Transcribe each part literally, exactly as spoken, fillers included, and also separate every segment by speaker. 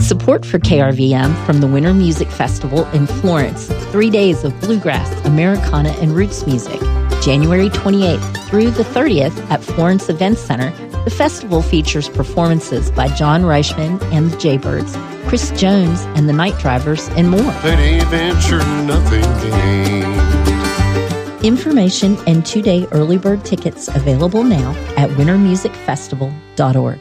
Speaker 1: Support for K R V M from the Winter Music Festival in Florence. Three days of bluegrass, Americana, and roots music. January twenty-eighth through the thirtieth at Florence Events Center. The festival features performances by John Reichman and the Jaybirds, Chris Jones and the Night Drivers, and more.
Speaker 2: Any venture, nothing gained.
Speaker 1: Information and two-day early bird tickets available now at winter music festival dot org.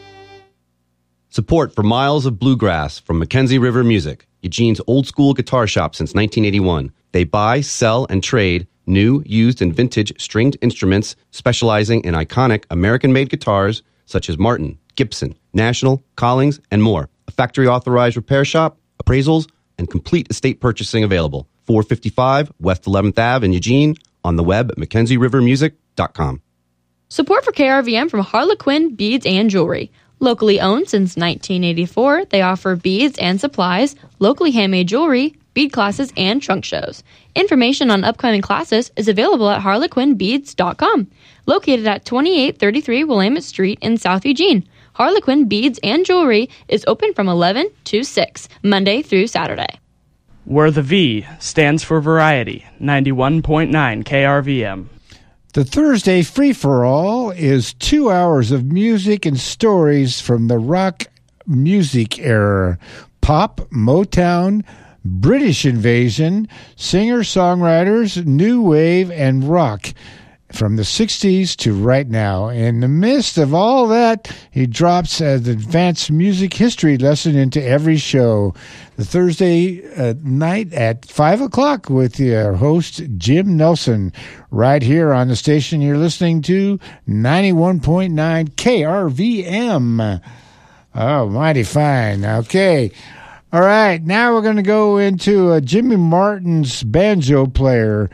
Speaker 3: Support for Miles of Bluegrass from Mackenzie River Music, Eugene's old-school guitar shop since nineteen eighty-one. They buy, sell, and trade new, used, and vintage stringed instruments specializing in iconic American-made guitars such as Martin, Gibson, National, Collings, and more. A factory-authorized repair shop, appraisals, and complete estate purchasing available. four fifty-five West eleventh Avenue in Eugene, on the web at mackenzie river music dot com.
Speaker 4: Support for K R V M from Harlequin Beads and Jewelry. Locally owned since nineteen eighty-four, they offer beads and supplies, locally handmade jewelry, bead classes, and trunk shows. Information on upcoming classes is available at harlequin beads dot com. Located at twenty-eight thirty-three Willamette Street in South Eugene, Harlequin Beads and Jewelry is open from eleven to six, Monday through Saturday.
Speaker 5: Where the V stands for variety, ninety-one point nine K R V M.
Speaker 6: The Thursday free-for-all is two hours of music and stories from the rock music era. Pop, Motown, British invasion, singer-songwriters, new wave, and rock from the sixties to right now. In the midst of all that, he drops an advanced music history lesson into every show. The Thursday uh, night at five o'clock with your host, Jim Nelson, right here on the station you're listening to, ninety-one point nine K R V M. Oh, mighty fine. Okay. All right. Now we're going to go into uh, Jimmy Martin's banjo player.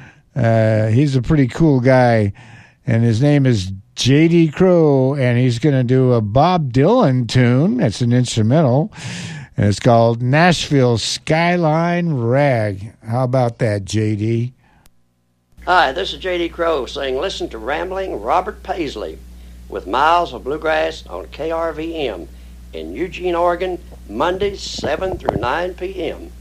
Speaker 6: Uh, he's a pretty cool guy, and his name is J D Crowe, and he's going to do a Bob Dylan tune. It's an instrumental, and it's called Nashville Skyline Rag. How about that, J D?
Speaker 7: Hi, this is J D Crowe saying listen to Rambling Robert Paisley with Miles of Bluegrass on K R V M in Eugene, Oregon, Mondays seven through nine p.m.